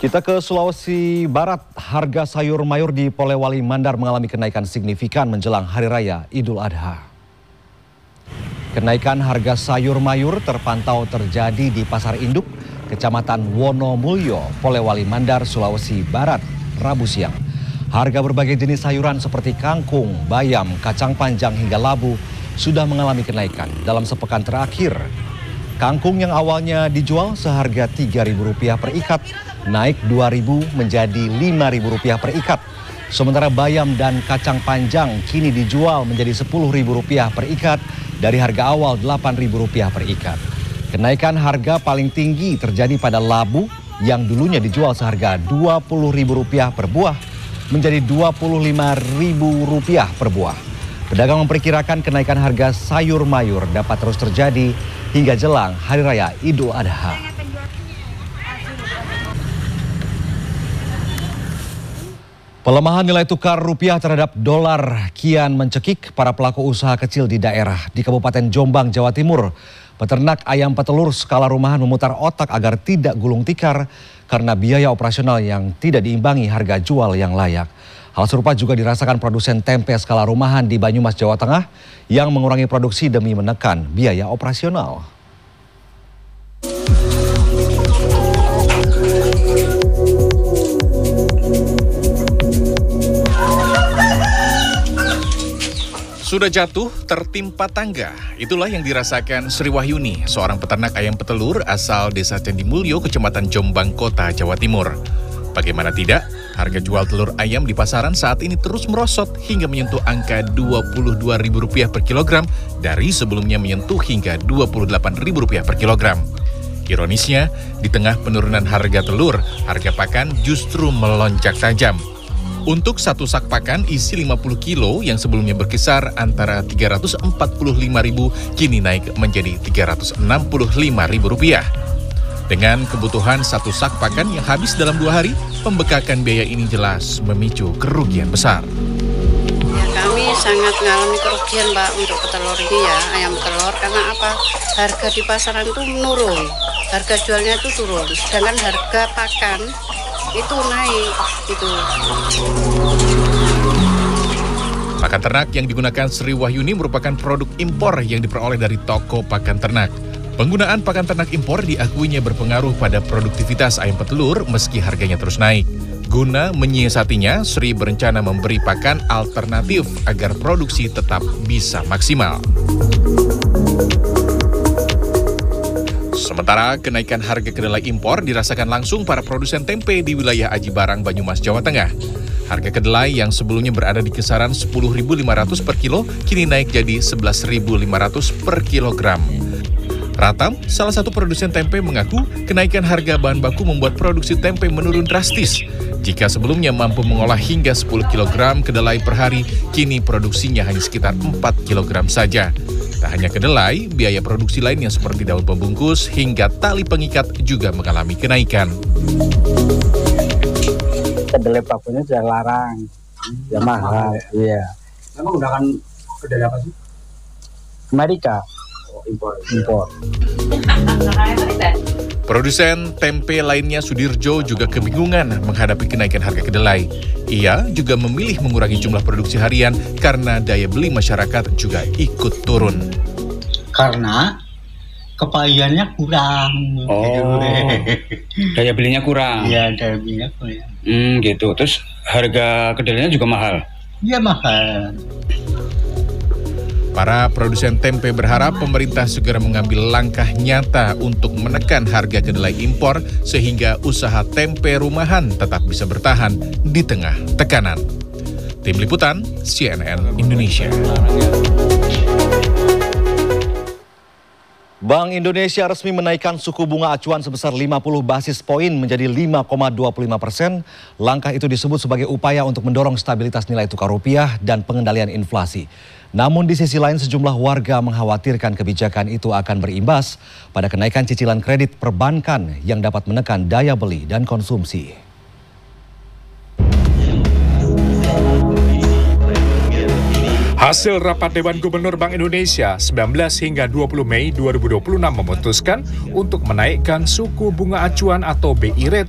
Kita ke Sulawesi Barat, harga sayur mayur di Polewali Mandar mengalami kenaikan signifikan menjelang Hari Raya Idul Adha. Kenaikan harga sayur mayur terpantau terjadi di Pasar Induk, Kecamatan Wonomulyo, Polewali Mandar, Sulawesi Barat, Rabu siang. Harga berbagai jenis sayuran seperti kangkung, bayam, kacang panjang hingga labu sudah mengalami kenaikan dalam sepekan terakhir. Kangkung yang awalnya dijual seharga Rp3.000 per ikat, naik Rp2.000 menjadi Rp5.000 per ikat. Sementara bayam dan kacang panjang kini dijual menjadi Rp10.000 per ikat dari harga awal Rp8.000 per ikat. Kenaikan harga paling tinggi terjadi pada labu yang dulunya dijual seharga Rp20.000 per buah menjadi Rp25.000 per buah. Pedagang memperkirakan kenaikan harga sayur mayur dapat terus terjadi hingga jelang Hari Raya Idul Adha. Pelemahan nilai tukar rupiah terhadap dolar kian mencekik para pelaku usaha kecil di daerah. Di Kabupaten Jombang, Jawa Timur, peternak ayam petelur skala rumahan memutar otak agar tidak gulung tikar karena biaya operasional yang tidak diimbangi harga jual yang layak. Hal serupa juga dirasakan produsen tempe skala rumahan di Banyumas, Jawa Tengah yang mengurangi produksi demi menekan biaya operasional. Sudah jatuh, tertimpa tangga. Itulah yang dirasakan Sri Wahyuni, seorang peternak ayam petelur asal Desa Candimulyo, Kecamatan Jombang, Kota Jawa Timur. Bagaimana tidak, harga jual telur ayam di pasaran saat ini terus merosot hingga menyentuh angka Rp22.000 per kilogram dari sebelumnya menyentuh hingga Rp28.000 per kilogram. Ironisnya, di tengah penurunan harga telur, harga pakan justru melonjak tajam. Untuk satu sak pakan isi 50 kilo yang sebelumnya berkisar antara Rp345.000 kini naik menjadi Rp365.000. Dengan kebutuhan satu sak pakan yang habis dalam 2 hari, pembekakan biaya ini jelas memicu kerugian besar. Ya, kami sangat mengalami kerugian, Mbak, untuk petelur ini ya, ayam telur. Karena apa? Harga di pasaran itu menurun, harga jualnya itu turun, sedangkan harga pakan itu naik gitu. Pakan ternak yang digunakan Sri Wahyuni merupakan produk impor yang diperoleh dari toko pakan ternak. Penggunaan pakan ternak impor diakuinya berpengaruh pada produktivitas ayam petelur meski harganya terus naik. Guna menyiasatinya, Sri berencana memberi pakan alternatif agar produksi tetap bisa maksimal. Sementara kenaikan harga kedelai impor dirasakan langsung para produsen tempe di wilayah Aji Barang, Banyumas, Jawa Tengah. Harga kedelai yang sebelumnya berada di kisaran Rp10.500 per kilo, kini naik jadi Rp11.500 per kilogram. Ratam, salah satu produsen tempe, mengaku kenaikan harga bahan baku membuat produksi tempe menurun drastis. Jika sebelumnya mampu mengolah hingga 10 kg kedelai per hari, kini produksinya hanya sekitar 4 kg saja. Tak hanya kedelai, biaya produksi lainnya seperti daun pembungkus hingga tali pengikat juga mengalami kenaikan. Kedelai bakunya sudah larang, ya mahal. Iya. Emang menggunakan kedelai apa sih? Amerika. Impor. Produsen tempe lainnya Sudirjo juga kebingungan menghadapi kenaikan harga kedelai. Ia juga memilih mengurangi jumlah produksi harian karena daya beli masyarakat juga ikut turun. Karena kepahiannya kurang. Oh, daya belinya kurang. Iya, daya belinya kurang. Gitu. Terus harga kedelainya juga mahal? Iya, mahal. Para produsen tempe berharap pemerintah segera mengambil langkah nyata untuk menekan harga kedelai impor sehingga usaha tempe rumahan tetap bisa bertahan di tengah tekanan. Tim Liputan, CNN Indonesia. Bank Indonesia resmi menaikkan suku bunga acuan sebesar 50 basis poin menjadi 5,25%. Langkah itu disebut sebagai upaya untuk mendorong stabilitas nilai tukar rupiah dan pengendalian inflasi. Namun di sisi lain sejumlah warga mengkhawatirkan kebijakan itu akan berimbas pada kenaikan cicilan kredit perbankan yang dapat menekan daya beli dan konsumsi. Hasil rapat Dewan Gubernur Bank Indonesia 19 hingga 20 Mei 2026 memutuskan untuk menaikkan suku bunga acuan atau BI rate